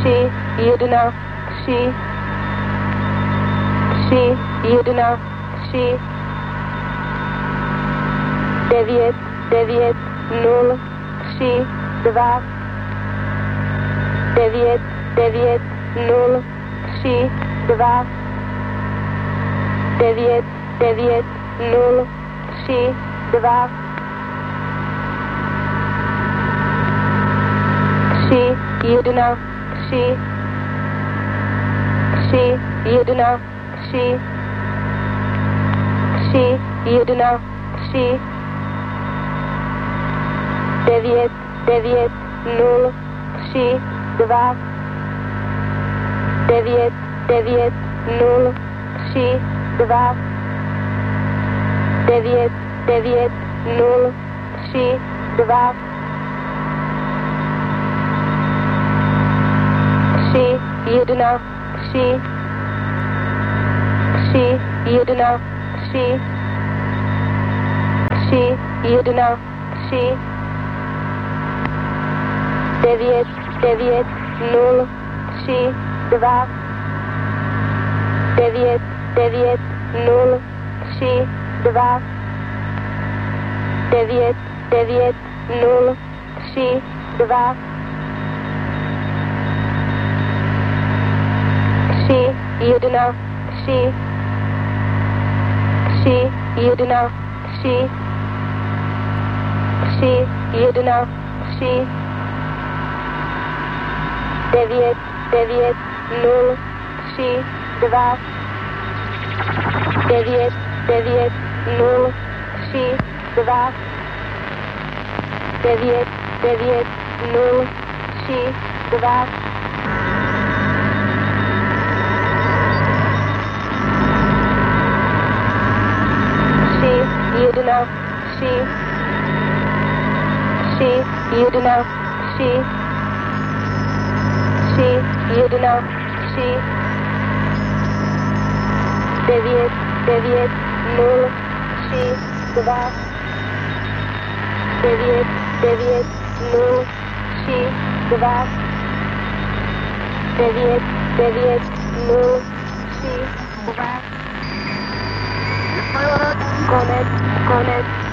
1, 3, 1, 3, 9, 9, 0, 3, 2, 9, 9, 0, 3, 2, 9, 9, 0, 3, 2, 3, 1, 3, 3, 1, 3, 3, 1, 3, 9, 9, 0, 3, 2, 9, 9, 0, 3, 2, 9, 9, 0, 3, 2, 3, 1, 3, 3, 1, 3, 3, 1, 3, 9, 9, 0, 3, 2, 9, 9, 0, 3, 2, 9, 9, 0, 3, 2, 3, 1, 3, 3, 1, 3, 3, 1, 3, 9, 9, 0, 3, 2, 9, 9, 0, 3, 2, 9, 9, 0, 3, 2, 3, 1, 3, 3, 1, 3, 3, 1, 3, 9, 9, 0, 3, 2, 9, 9, 0, 3, 2, 9, 9, 0, 3, 2. Konec, konec.